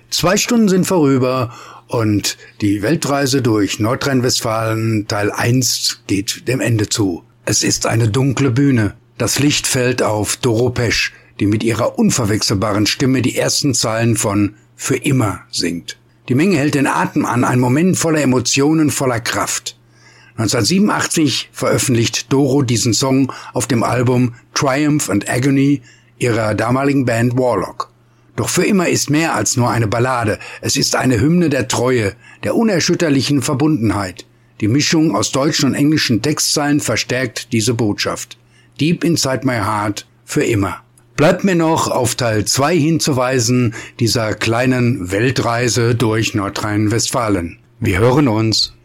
2 Stunden sind vorüber und die Weltreise durch Nordrhein-Westfalen Teil 1 geht dem Ende zu. Es ist eine dunkle Bühne. Das Licht fällt auf Doro Pesch, die mit ihrer unverwechselbaren Stimme die ersten Zeilen von Für immer singt. Die Menge hält den Atem an, ein Moment voller Emotionen, voller Kraft. 1987 veröffentlicht Doro diesen Song auf dem Album Triumph and Agony ihrer damaligen Band Warlock. Doch Für immer ist mehr als nur eine Ballade. Es ist eine Hymne der Treue, der unerschütterlichen Verbundenheit. Die Mischung aus deutschen und englischen Textzeilen verstärkt diese Botschaft. Deep inside my heart, für immer. Bleibt mir noch auf Teil 2 hinzuweisen, dieser kleinen Weltreise durch Nordrhein-Westfalen. Wir hören uns.